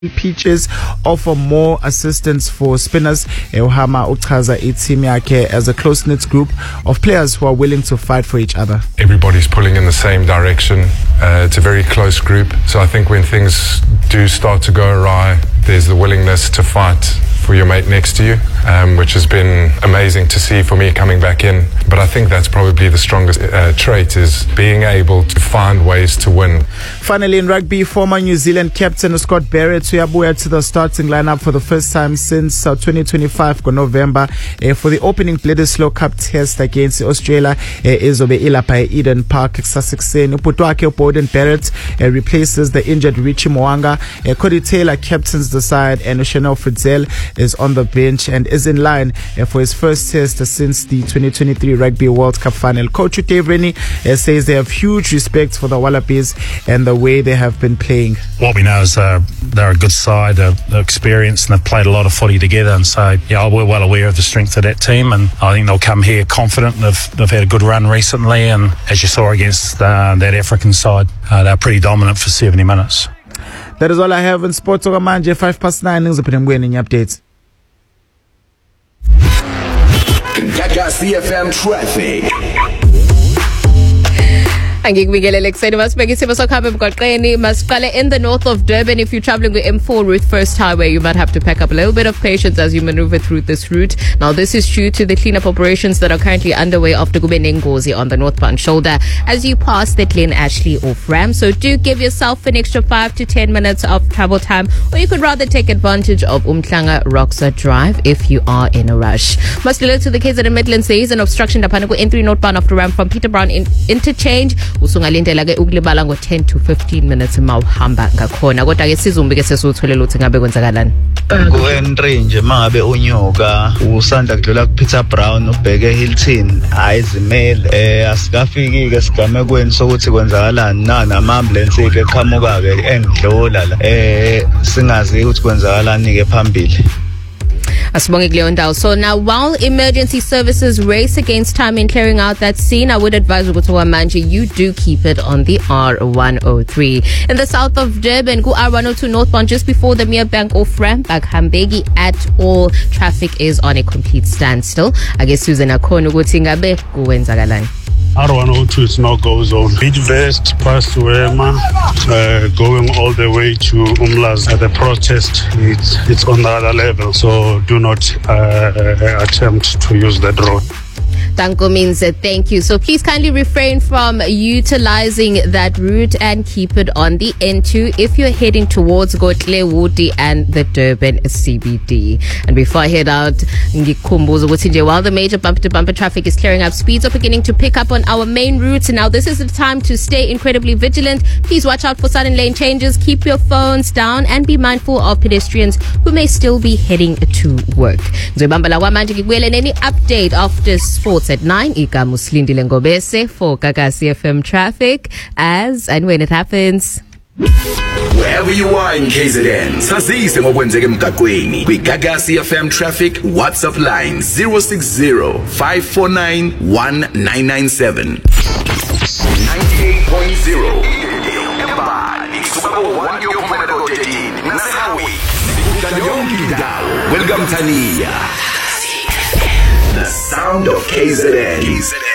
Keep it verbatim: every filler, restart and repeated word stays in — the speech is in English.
Peaches offer more assistance for spinners. Uhama uchaza i-team yakhe as a close-knit group of players who are willing to fight for each other. Everybody's pulling in the same direction. Uh, it's a very close group. So I think when things do start to go awry, there's the willingness to fight for your mate next to you, um, which has been amazing to see for me coming back in. But I think that's probably the strongest uh, trait, is being able to find ways to win. Finally, in rugby, former New Zealand captain Scott Barrett uyabuya to the starting lineup for the first time since uh, twenty twenty-five November uh, for the opening Bledisloe Cup test against Australia. Izobe uh, ilapha Eden Park kusasekseni. Uputwake Bowden Barrett uh, replaces the injured Richie Moanga. Uh, Cody Taylor captains the side, and Chanel Fritzel is on the bench and is in line uh, for his first test uh, since the twenty twenty-three Rugby World Cup final. Coach Dave Rennie uh, says they have huge respect for the Wallabies and the way they have been playing. What we know is uh, they're a good side, they're, they're experienced, and they've played a lot of footy together. And so, yeah, we're well aware of the strength of that team, and I think they'll come here confident. They've, they've had a good run recently, and as you saw against uh, that African side, uh, they're pretty dominant for seventy minutes. That is all I have in sports. Okamanje, five past nine. Things are winning updates. Gagasi F M traffic. Angikubingelele ekuseni masibheke isimo sokuhamba emgwaqeni. Masiqale in the north of Durban. If you're traveling with M four Ruth First Highway, you might have to pack up a little bit of patience as you maneuver through this route. Now, this is due to the cleanup operations that are currently underway after Kube Nengozi on the northbound shoulder as you pass the Glen Ashley off ramp. So do give yourself an extra five to ten minutes of travel time, or you could rather take advantage of Umhlanga Roxa Drive if you are in a rush. Masilo to the K Z N Midlands, there is an obstruction Dapanako N three northbound off the ramp from Peter Brown in- interchange. Usungalindela ke ukulibala ngo ten to fifteen minutes mawuhamba ngakhona, kodwa ke sizumbi ke sesutholela ukuthi ngabe kwenzakalani. Ku N three nje mangabe unyuka usanda kudlula ku Peter Brown ubheke Hilton ayizimele eh asikafiki ke sigamekweni sokuthi kwenzakalani na nama ambulance ke qhamuka ke engidlula la eh singazi ukuthi kwenzakalani ke phambili. So now, while emergency services race against time in clearing out that scene, I would advise Manje, you do keep it on the R one oh three. In the south of Durban, go R one oh two northbound just before the Mere Bank off ramp, back Hambegi at all. Traffic is on a complete standstill. I guess Susan Akono Gutingabe, Guenzagalan. R one oh two is no go zone. Bidvest past Wema, uh, going all the way to Umlas. Uh, the protest, it's, it's on the other level, so do not uh, attempt to use that road. Tanko means uh, thank you. So please kindly refrain from utilizing that route and keep it on the N two if you're heading towards Gotlewudi and the Durban C B D. And before I head out, while the major bumper-to-bumper traffic is clearing up, speeds are beginning to pick up on our main routes. Now, this is the time to stay incredibly vigilant. Please watch out for sudden lane changes. Keep your phones down and be mindful of pedestrians who may still be heading to work. Any update after sports at nine, Ika Muslindile Ngobese for Gagasi F M traffic, as and when it happens. Wherever you are in K Z N, sazise ngokwenzeka emgaqweni. Kwi Gagasi F M traffic WhatsApp line zero six zero five four nine one nine nine seven. ninety-eight point zero. Welcome Tania. The sound of K Z N.